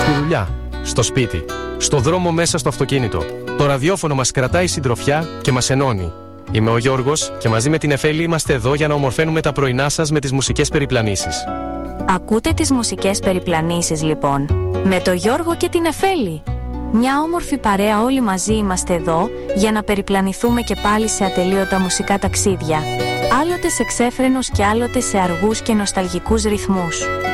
Στη δουλειά, στο σπίτι, στο δρόμο, μέσα στο αυτοκίνητο. Το ραδιόφωνο μας κρατάει συντροφιά και μας ενώνει. Είμαι ο Γιώργος και μαζί με την Εφέλη είμαστε εδώ για να ομορφαίνουμε τα πρωινά σας με τις μουσικές περιπλανήσεις. Ακούτε τις μουσικές περιπλανήσεις λοιπόν, με το Γιώργο και την Εφέλη. Μια όμορφη παρέα, όλοι μαζί είμαστε εδώ για να περιπλανηθούμε και πάλι σε ατελείωτα μουσικά ταξίδια. Άλλοτε σε ξέφρενους και άλλοτε σε αργούς και νοσταλγικούς ρυθμούς.